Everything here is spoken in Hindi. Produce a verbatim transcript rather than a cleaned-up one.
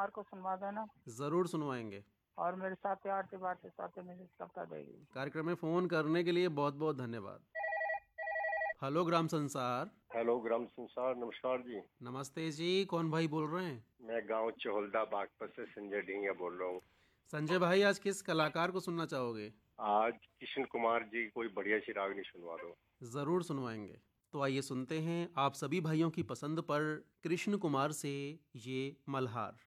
कुमार को सुनवा देना। जरूर सुनवाएंगे। और मेरे साथ आरती बारती साथ में सबका देगी। कार्यक्रम में फोन करने के लिए बहुत बहुत धन्यवाद। हेलो ग्राम संसार। हेलो ग्राम संसार, नमस्कार जी। नमस्ते जी, कौन भाई बोल रहे हैं? मैं गांव चोहलदा बागपत से संजय ढिंगिया बोल रहा हूँ। संजय भाई, आज किस कलाकार को सुनना चाहोगे? आज कृष्ण कुमार जी कोई बढ़िया सी रागनी सुनवा दो। जरूर सुनवाएंगे। तो आइए सुनते हैं आप सभी भाइयों की पसंद पर कृष्ण कुमार से ये मल्हार।